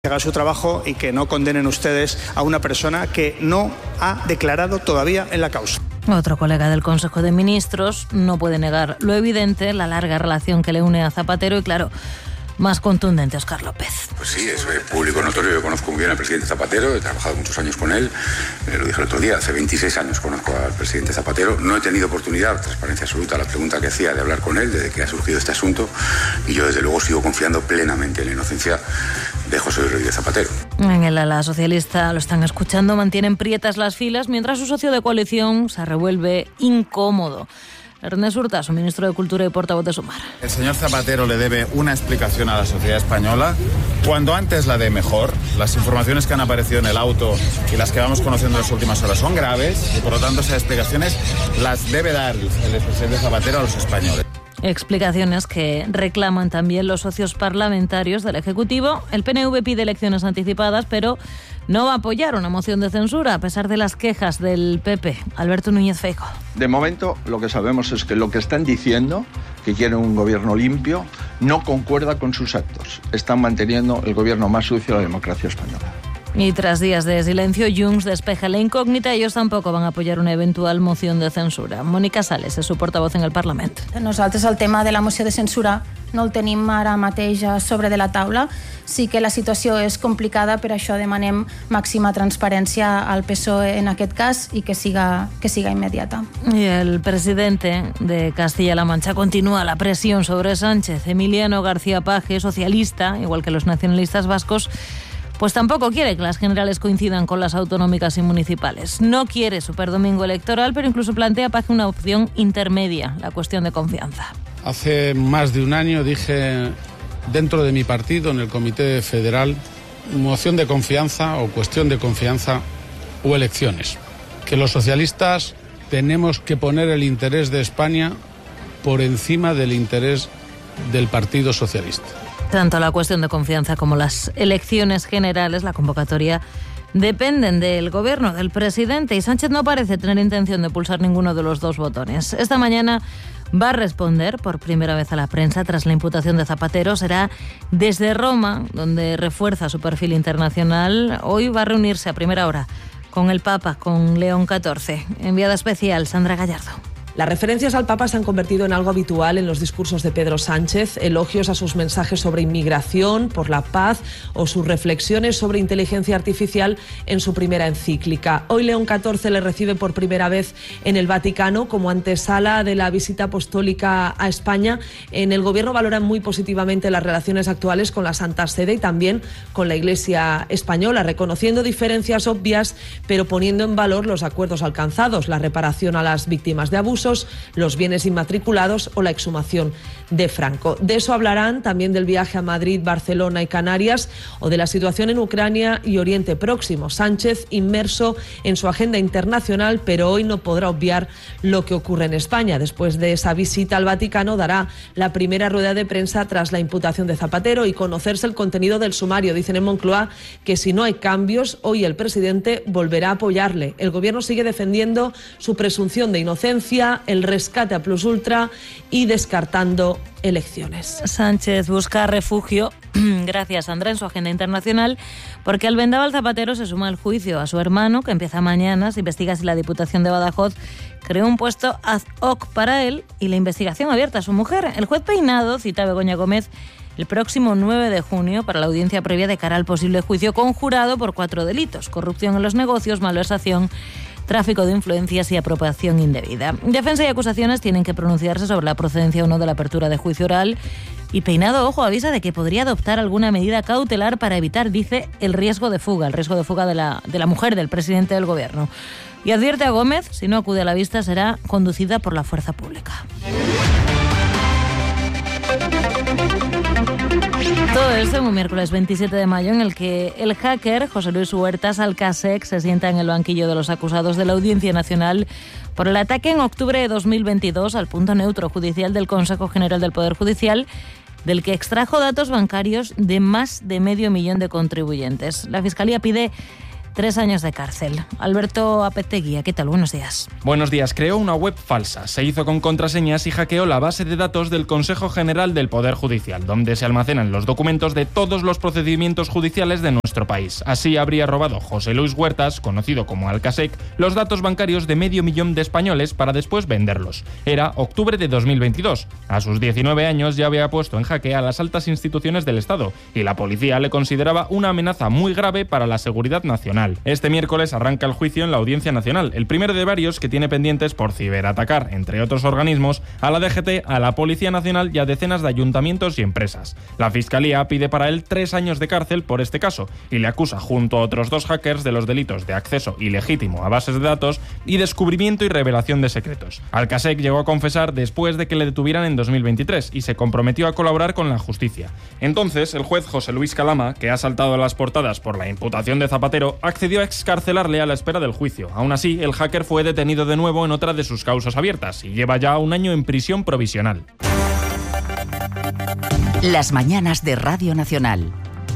Que haga su trabajo y que no condenen ustedes a una persona que no ha declarado todavía en la causa. Otro colega del Consejo de Ministros no puede negar lo evidente, la larga relación que le une a Zapatero y, claro, más contundente Óscar López. Pues sí, es público notorio. Yo conozco muy bien al presidente Zapatero, he trabajado muchos años con él, lo dije el otro día, hace 26 años conozco al presidente Zapatero. No he tenido oportunidad, transparencia absoluta, la pregunta que hacía de hablar con él desde que ha surgido este asunto, y yo desde luego sigo confiando plenamente en la inocencia de José Luis Rodríguez Zapatero. En el ala socialista lo están escuchando, mantienen prietas las filas, mientras su socio de coalición se revuelve incómodo. Ernest Urtasun, ministro de Cultura y portavoz de Sumar. El señor Zapatero le debe una explicación a la sociedad española. Cuando antes la dé mejor, las informaciones que han aparecido en el auto y las que vamos conociendo en las últimas horas son graves y por lo tanto esas explicaciones las debe dar el presidente Zapatero a los españoles. Explicaciones que reclaman también los socios parlamentarios del Ejecutivo. El PNV pide elecciones anticipadas, pero no va a apoyar una moción de censura a pesar de las quejas del PP. Alberto Núñez Feijóo. De momento, lo que sabemos es que lo que están diciendo, que quieren un gobierno limpio, no concuerda con sus actos. Están manteniendo el gobierno más sucio de la democracia española. Y tras días de silencio, Junts despeja la incógnita. Ellos tampoco van a apoyar una eventual moción de censura. Mónica Sales és su portavoz en el Parlament. Nosaltres el tema de la moció de censura no el tenim ara mateix sobre de la taula. Sí que la situació és complicada, per això demanem màxima transparència al PSOE en aquest cas i que siga immediata. Y el presidente de Castilla-La Mancha continúa la presión sobre Sánchez. Emiliano García Paje, socialista, igual que los nacionalistas vascos, pues tampoco quiere que las generales coincidan con las autonómicas y municipales. No quiere superdomingo electoral, pero incluso plantea Paje una opción intermedia, la cuestión de confianza. Hace más de un año dije dentro de mi partido, en el Comité Federal, moción de confianza o cuestión de confianza o elecciones. Que los socialistas tenemos que poner el interés de España por encima del interés del Partido Socialista. Tanto la cuestión de confianza como las elecciones generales, la convocatoria, dependen del gobierno, del presidente, y Sánchez no parece tener intención de pulsar ninguno de los dos botones. Esta mañana va a responder por primera vez a la prensa tras la imputación de Zapatero. Será desde Roma, donde refuerza su perfil internacional. Hoy va a reunirse a primera hora con el Papa, con León XIV. Enviada especial, Sandra Gallardo. Las referencias al Papa se han convertido en algo habitual en los discursos de Pedro Sánchez, elogios a sus mensajes sobre inmigración, por la paz o sus reflexiones sobre inteligencia artificial en su primera encíclica. Hoy León XIV le recibe por primera vez en el Vaticano como antesala de la visita apostólica a España. En el Gobierno valoran muy positivamente las relaciones actuales con la Santa Sede y también con la Iglesia española, reconociendo diferencias obvias, pero poniendo en valor los acuerdos alcanzados, la reparación a las víctimas de abuso, los bienes inmatriculados o la exhumación de Franco. De eso hablarán también del viaje a Madrid, Barcelona y Canarias o de la situación en Ucrania y Oriente Próximo. Sánchez inmerso en su agenda internacional, pero hoy no podrá obviar lo que ocurre en España. Después de esa visita al Vaticano dará la primera rueda de prensa tras la imputación de Zapatero y conocerse el contenido del sumario. Dicen en Moncloa que si no hay cambios, hoy el presidente volverá a apoyarle. El gobierno sigue defendiendo su presunción de inocencia, el rescate a plus ultra y descartando elecciones. Sánchez busca refugio, gracias Sandra, en su agenda internacional, porque al vendaval Zapatero se suma al juicio a su hermano, que empieza mañana. Se investiga si la Diputación de Badajoz creó un puesto ad hoc para él y la investigación abierta a su mujer. El juez Peinado cita a Begoña Gómez el próximo 9 de junio para la audiencia previa de cara al posible juicio conjurado por 4 delitos: corrupción en los negocios, malversación, tráfico de influencias y apropiación indebida. Defensa y acusaciones tienen que pronunciarse sobre la procedencia o no de la apertura de juicio oral. Y Peinado, ojo, avisa de que podría adoptar alguna medida cautelar para evitar, dice, el riesgo de fuga de la mujer del presidente del gobierno. Y advierte a Gómez, si no acude a la vista, será conducida por la fuerza pública. Todo esto en un miércoles 27 de mayo en el que el hacker José Luis Huertas Alcasec se sienta en el banquillo de los acusados de la Audiencia Nacional por el ataque en octubre de 2022 al punto neutro judicial del Consejo General del Poder Judicial, del que extrajo datos bancarios de más de 500.000 de contribuyentes. La Fiscalía pide 3 años de cárcel. Alberto Apetegui, ¿qué tal? Buenos días. Buenos días. Creó una web falsa, se hizo con contraseñas y hackeó la base de datos del Consejo General del Poder Judicial, donde se almacenan los documentos de todos los procedimientos judiciales de nuestro país. Así habría robado José Luis Huertas, conocido como Alcasec, los datos bancarios de 500.000 de españoles para después venderlos. Era octubre de 2022. A sus 19 años ya había puesto en jaque a las altas instituciones del Estado y la policía le consideraba una amenaza muy grave para la seguridad nacional. Este miércoles arranca el juicio en la Audiencia Nacional, el primero de varios que tiene pendientes por ciberatacar, entre otros organismos, a la DGT, a la Policía Nacional y a decenas de ayuntamientos y empresas. La Fiscalía pide para él 3 años de cárcel por este caso y le acusa junto a otros 2 hackers de los delitos de acceso ilegítimo a bases de datos y descubrimiento y revelación de secretos. Alcasec llegó a confesar después de que le detuvieran en 2023 y se comprometió a colaborar con la justicia. Entonces, el juez José Luis Calama, que ha saltado a las portadas por la imputación de Zapatero, accedió a excarcelarle a la espera del juicio. Aún así, el hacker fue detenido de nuevo en otra de sus causas abiertas y lleva ya 1 año en prisión provisional. Las mañanas de Radio Nacional.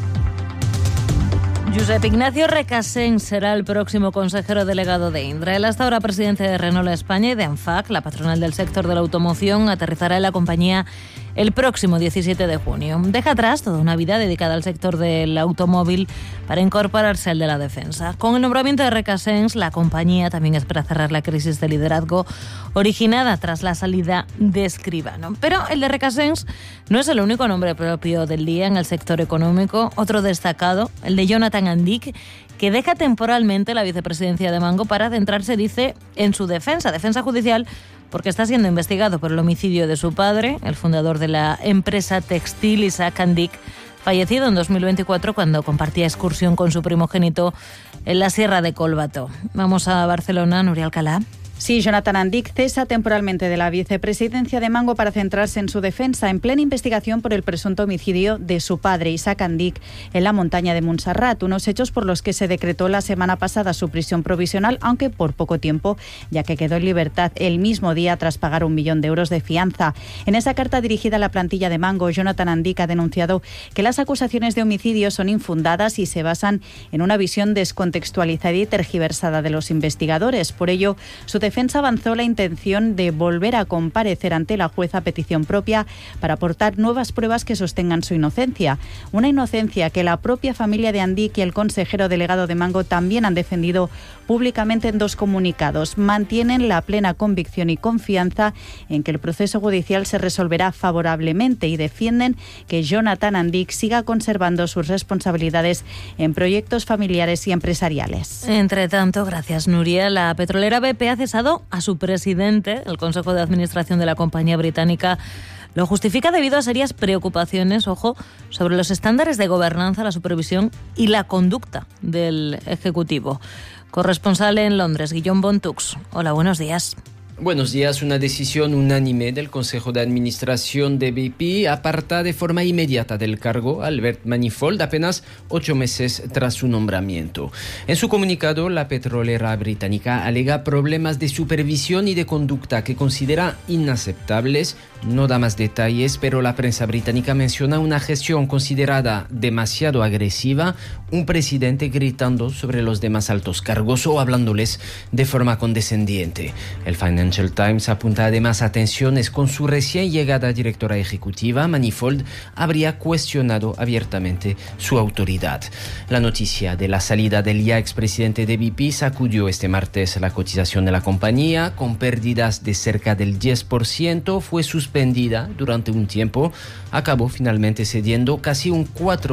Josep Ignacio Recasens será el próximo consejero delegado de Indra. Él, hasta ahora presidente de Renault España y de ANFAC, la patronal del sector de la automoción, aterrizará en la compañía el próximo 17 de junio. Deja atrás toda una vida dedicada al sector del automóvil para incorporarse al de la defensa. Con el nombramiento de Recasens, la compañía también espera cerrar la crisis de liderazgo originada tras la salida de Escribano. Pero el de Recasens no es el único nombre propio del día en el sector económico. Otro destacado, el de Jonathan Andic, que deja temporalmente la vicepresidencia de Mango para centrarse, dice, en su defensa judicial, porque está siendo investigado por el homicidio de su padre, el fundador de la empresa textil Isaac Andic, fallecido en 2024 cuando compartía excursión con su primogénito en la Sierra de Colbato. Vamos a Barcelona, Nuria Alcalá. Sí, Jonathan Andic cesa temporalmente de la vicepresidencia de Mango para centrarse en su defensa, en plena investigación por el presunto homicidio de su padre, Isaac Andic, en la montaña de Montserrat, unos hechos por los que se decretó la semana pasada su prisión provisional, aunque por poco tiempo, ya que quedó en libertad el mismo día tras pagar 1 millón de euros de fianza. En esa carta dirigida a la plantilla de Mango, Jonathan Andic ha denunciado que las acusaciones de homicidio son infundadas y se basan en una visión descontextualizada y tergiversada de los investigadores. Por ello, su defensa avanzó la intención de volver a comparecer ante la jueza a petición propia para aportar nuevas pruebas que sostengan su inocencia. Una inocencia que la propia familia de Andic y el consejero delegado de Mango también han defendido públicamente en 2 comunicados. Mantienen la plena convicción y confianza en que el proceso judicial se resolverá favorablemente y defienden que Jonathan Andic siga conservando sus responsabilidades en proyectos familiares y empresariales. Entre tanto, gracias Nuria, la petrolera BP ha cesado a su presidente. El Consejo de Administración de la compañía británica lo justifica debido a serias preocupaciones, ojo, sobre los estándares de gobernanza, la supervisión y la conducta del Ejecutivo. Corresponsal en Londres, Guillaume Bontux. Hola, buenos días. Buenos días. Una decisión unánime del Consejo de Administración de BP aparta de forma inmediata del cargo a Albert Manifold apenas 8 meses tras su nombramiento. En su comunicado, la petrolera británica alega problemas de supervisión y de conducta que considera inaceptables. No da más detalles, pero la prensa británica menciona una gestión considerada demasiado agresiva, un presidente gritando sobre los demás altos cargos o hablándoles de forma condescendiente. El Financial Times apunta además a tensiones con su recién llegada directora ejecutiva. Manifold habría cuestionado abiertamente su autoridad. La noticia de la salida del ya expresidente de BP sacudió este martes la cotización de la compañía, con pérdidas de cerca del 10%, fue suspendida durante un tiempo, acabó finalmente cediendo casi un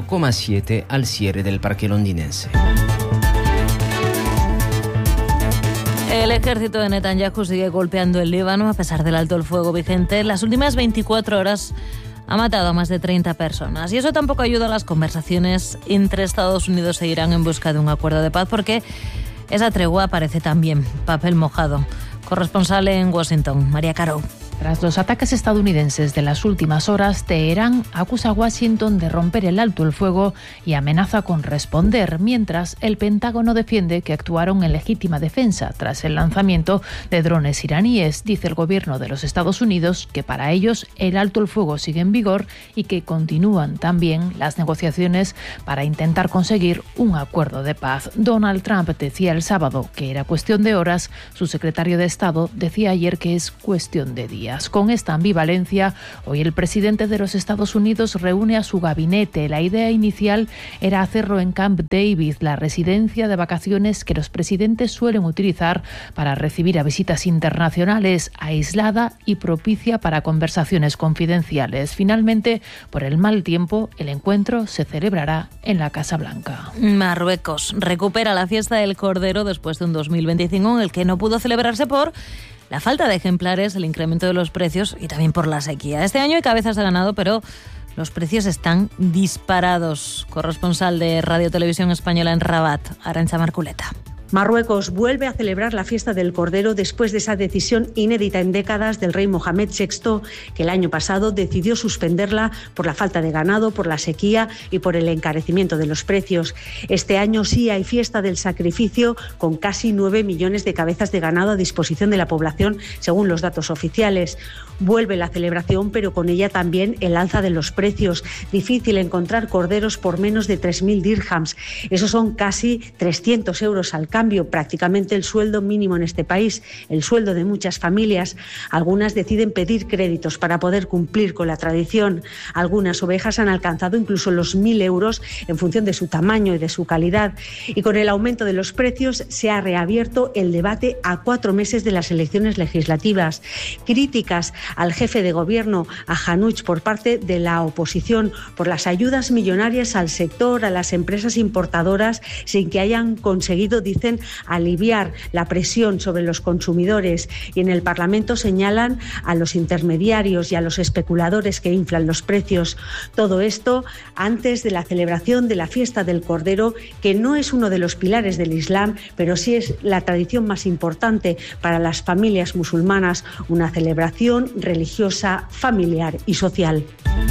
4,7% al cierre del parque londinense. El ejército de Netanyahu sigue golpeando el Líbano a pesar del alto el fuego vigente. En las últimas 24 horas ha matado a más de 30 personas. Y eso tampoco ayuda a las conversaciones entre Estados Unidos e Irán en busca de un acuerdo de paz, porque esa tregua parece también papel mojado. Corresponsal en Washington, María Caro. Tras los ataques estadounidenses de las últimas horas, Teherán acusa a Washington de romper el alto el fuego y amenaza con responder, mientras el Pentágono defiende que actuaron en legítima defensa tras el lanzamiento de drones iraníes. Dice el gobierno de los Estados Unidos que para ellos el alto el fuego sigue en vigor y que continúan también las negociaciones para intentar conseguir un acuerdo de paz. Donald Trump decía el sábado que era cuestión de horas. Su secretario de Estado decía ayer que es cuestión de días. Con esta ambivalencia, hoy el presidente de los Estados Unidos reúne a su gabinete. La idea inicial era hacerlo en Camp David, la residencia de vacaciones que los presidentes suelen utilizar para recibir a visitas internacionales, aislada y propicia para conversaciones confidenciales. Finalmente, por el mal tiempo, el encuentro se celebrará en la Casa Blanca. Marruecos recupera la fiesta del Cordero después de un 2025 en el que no pudo celebrarse por la falta de ejemplares, el incremento de los precios y también por la sequía. Este año hay cabezas de ganado, pero los precios están disparados. Corresponsal de Radio Televisión Española en Rabat, Arantxa Marculeta. Marruecos vuelve a celebrar la fiesta del Cordero después de esa decisión inédita en décadas del rey Mohamed VI, que el año pasado decidió suspenderla por la falta de ganado, por la sequía y por el encarecimiento de los precios. Este año sí hay fiesta del sacrificio, con casi 9 millones de cabezas de ganado a disposición de la población, según los datos oficiales. Vuelve la celebración, pero con ella también el alza de los precios. Difícil encontrar corderos por menos de 3.000 dirhams. Esos son casi 300 euros al cambio, prácticamente el sueldo mínimo en este país, el sueldo de muchas familias. Algunas deciden pedir créditos para poder cumplir con la tradición. Algunas ovejas han alcanzado incluso los 1.000 euros en función de su tamaño y de su calidad. Y con el aumento de los precios se ha reabierto el debate a 4 meses de las elecciones legislativas. Críticas al jefe de gobierno, a Hanouch, por parte de la oposición por las ayudas millonarias al sector, a las empresas importadoras, sin que hayan conseguido, dicen, aliviar la presión sobre los consumidores. Y en el Parlamento señalan a los intermediarios y a los especuladores que inflan los precios. Todo esto antes de la celebración de la fiesta del Cordero, que no es uno de los pilares del Islam, pero sí es la tradición más importante para las familias musulmanas, una celebración religiosa, familiar y social.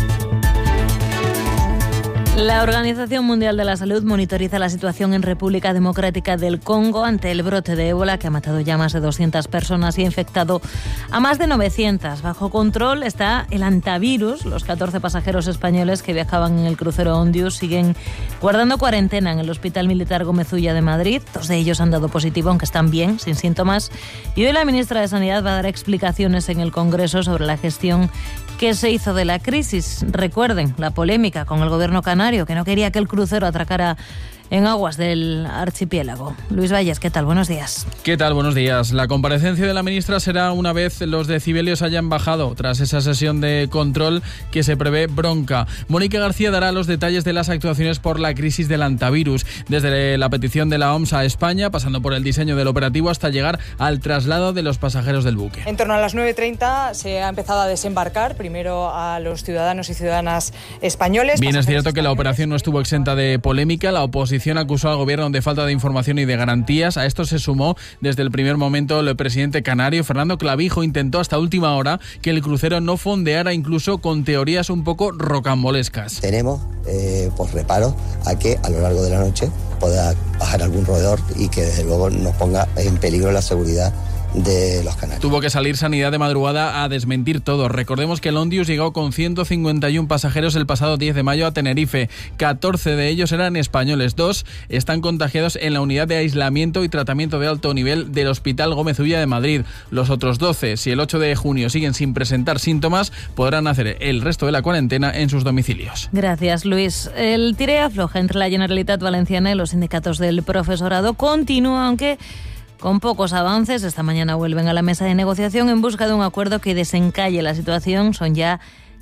La Organización Mundial de la Salud monitoriza la situación en República Democrática del Congo ante el brote de ébola que ha matado ya más de 200 personas y ha infectado a más de 900. Bajo control está el antivirus. Los 14 pasajeros españoles que viajaban en el crucero Ondius siguen guardando cuarentena en el Hospital Militar Gómez Ulla de Madrid. 2 de ellos han dado positivo, aunque están bien, sin síntomas. Y hoy la ministra de Sanidad va a dar explicaciones en el Congreso sobre la gestión que se hizo de la crisis. Recuerden la polémica con el gobierno canario, que no quería que el crucero atracara en aguas del archipiélago. Luis Valles, ¿qué tal? Buenos días. ¿Qué tal? Buenos días. La comparecencia de la ministra será una vez los decibelios hayan bajado tras esa sesión de control que se prevé bronca. Mónica García dará los detalles de las actuaciones por la crisis del antivirus, desde la petición de la OMS a España, pasando por el diseño del operativo hasta llegar al traslado de los pasajeros del buque. En torno a las 9:30 se ha empezado a desembarcar primero a los ciudadanos y ciudadanas españoles. Bien, es cierto que la operación no estuvo exenta de polémica. La oposición acusó al gobierno de falta de información y de garantías. A esto se sumó desde el primer momento el presidente canario, Fernando Clavijo. Intentó hasta última hora que el crucero no fondeara, incluso con teorías un poco rocambolescas. Tenemos reparo a que a lo largo de la noche pueda bajar algún roedor y que desde luego nos ponga en peligro la seguridad de los canarios. Tuvo que salir Sanidad de madrugada a desmentir todo. Recordemos que el Ondius llegó con 151 pasajeros el pasado 10 de mayo a Tenerife. 14 de ellos eran españoles. 2 están contagiados en la unidad de aislamiento y tratamiento de alto nivel del Hospital Gómez Ulla de Madrid. Los otros 12, si el 8 de junio siguen sin presentar síntomas, podrán hacer el resto de la cuarentena en sus domicilios. Gracias, Luis. El tire afloja entre la Generalitat Valenciana y los sindicatos del profesorado continúa, aunque con pocos avances. Esta mañana vuelven a la mesa de negociación en busca de un acuerdo que desencalle la situación. Son ya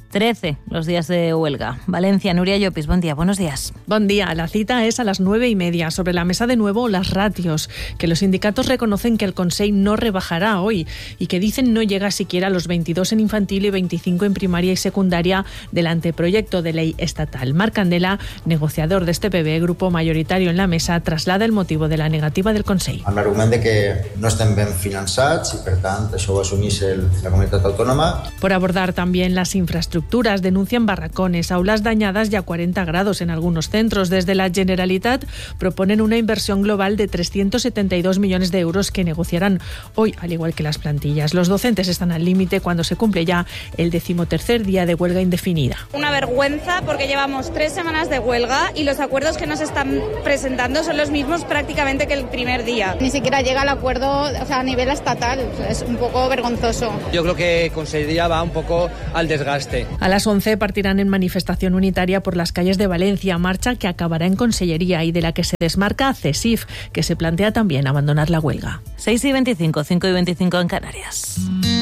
13 los días de huelga. Valencia, Nuria Llopis, buen día, buenos días. Buen día, la cita es a las 9:30. Sobre la mesa de nuevo las ratios, que los sindicatos reconocen que el Consell no rebajará hoy y que dicen no llega siquiera a los 22 en infantil y 25 en primaria y secundaria del anteproyecto de ley estatal. Marc Candela, negociador de este PB, grupo mayoritario en la mesa, traslada el motivo de la negativa del Consell. Amb l'argument de que no estem ben finançats i, per tant, això ho assumís la comunitat autònoma. Por abordar también las infraestructuras, denuncian barracones, aulas dañadas y a 40 grados en algunos centros. Desde la Generalitat proponen una inversión global de 372 millones de euros que negociarán hoy, al igual que las plantillas. Los docentes están al límite cuando se cumple ya el 13º día de huelga indefinida. Una vergüenza porque llevamos 3 semanas de huelga y los acuerdos que nos están presentando son los mismos prácticamente que el primer día. Ni siquiera llega al acuerdo, a nivel estatal. Es un poco vergonzoso. Yo creo que Consellería va un poco al desgaste. A las 11 partirán en manifestación unitaria por las calles de Valencia, marcha que acabará en Consellería y de la que se desmarca CESIF, que se plantea también abandonar la huelga. 6:25, 5:25 en Canarias.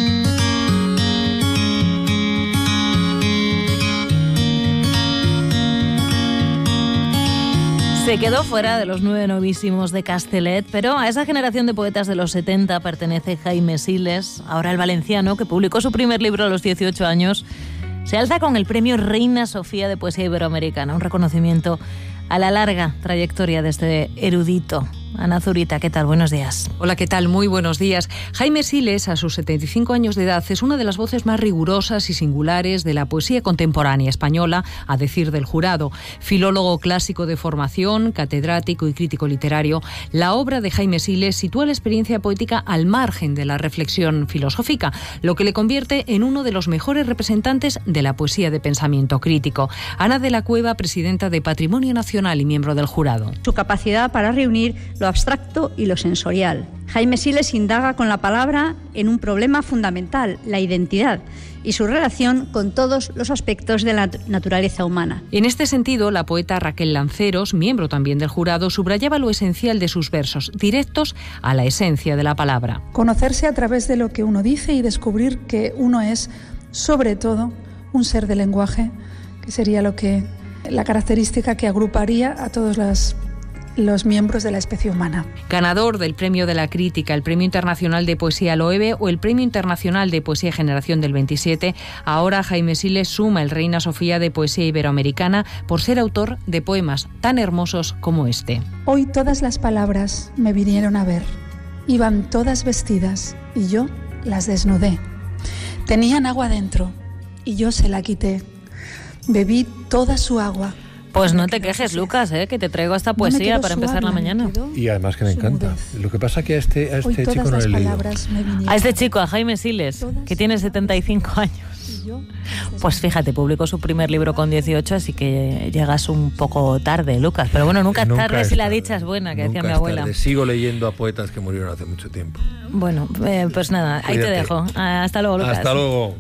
Se quedó fuera de los 9 novísimos de Castellet, pero a esa generación de poetas de los 70 pertenece Jaime Siles. Ahora el valenciano, que publicó su primer libro a los 18 años, se alza con el premio Reina Sofía de Poesía Iberoamericana, un reconocimiento a la larga trayectoria de este erudito. Ana Zurita, ¿qué tal? Buenos días. Hola, ¿qué tal? Muy buenos días. Jaime Siles, a sus 75 años de edad, es una de las voces más rigurosas y singulares de la poesía contemporánea española, a decir del jurado. Filólogo clásico de formación, catedrático y crítico literario, la obra de Jaime Siles sitúa la experiencia poética al margen de la reflexión filosófica, lo que le convierte en uno de los mejores representantes de la poesía de pensamiento crítico. Ana de la Cueva, presidenta de Patrimonio Nacional y miembro del jurado. Su capacidad para reunir lo abstracto y lo sensorial. Jaime Siles indaga con la palabra en un problema fundamental, la identidad, y su relación con todos los aspectos de la naturaleza humana. En este sentido, la poeta Raquel Lanceros, miembro también del jurado, subrayaba lo esencial de sus versos, directos a la esencia de la palabra. Conocerse a través de lo que uno dice y descubrir que uno es, sobre todo, un ser de lenguaje, que sería la característica que agruparía a todos los miembros de la especie humana. Ganador del Premio de la Crítica, el Premio Internacional de Poesía Loewe o el Premio Internacional de Poesía Generación del 27, ahora Jaime Siles suma el Reina Sofía de Poesía Iberoamericana por ser autor de poemas tan hermosos como este. Hoy todas las palabras me vinieron a ver, iban todas vestidas y yo las desnudé. Tenían agua dentro y yo se la quité. Bebí toda su agua. Pues no te quejes, Lucas, que te traigo esta poesía para empezar la mañana. Y además que me encanta. Lo que pasa que a este chico no le he leído. A este chico, a Jaime Siles, que tiene 75 años. Pues fíjate, publicó su primer libro con 18, así que llegas un poco tarde, Lucas. Pero bueno, nunca es tarde si la dicha es buena, que decía mi abuela. Tarde. Sigo leyendo a poetas que murieron hace mucho tiempo. Bueno, pues nada, ahí te dejo. Hasta luego, Lucas. Hasta luego.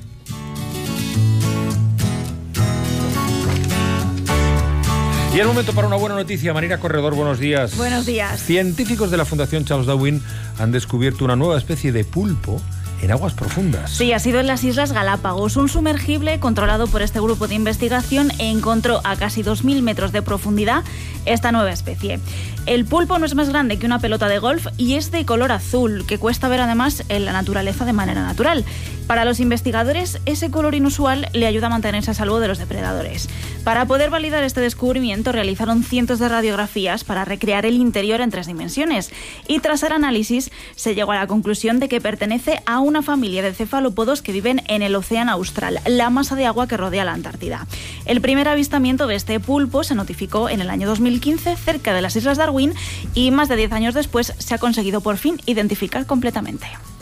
Y es momento para una buena noticia. Marina Corredor, buenos días. Buenos días. Científicos de la Fundación Charles Darwin han descubierto una nueva especie de pulpo en aguas profundas. Sí, ha sido en las Islas Galápagos. Un sumergible controlado por este grupo de investigación encontró a casi 2.000 metros de profundidad esta nueva especie. El pulpo no es más grande que una pelota de golf y es de color azul, que cuesta ver además en la naturaleza de manera natural. Para los investigadores, ese color inusual le ayuda a mantenerse a salvo de los depredadores. Para poder validar este descubrimiento, realizaron cientos de radiografías para recrear el interior en 3 dimensiones. Y tras el análisis, se llegó a la conclusión de que pertenece a una familia de cefalópodos que viven en el océano austral, la masa de agua que rodea la Antártida. El primer avistamiento de este pulpo se notificó en el año 2015 cerca de las Islas Darwin y más de 10 años después se ha conseguido por fin identificar completamente.